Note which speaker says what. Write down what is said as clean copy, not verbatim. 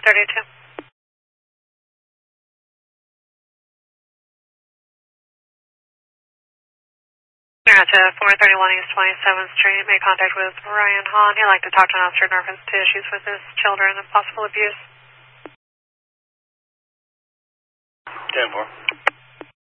Speaker 1: 432. Gotcha, 431 East 27th Street. Made contact with Ryan Hahn. He'd like to talk to an officer in reference to issues with his children and possible abuse.
Speaker 2: 10-4.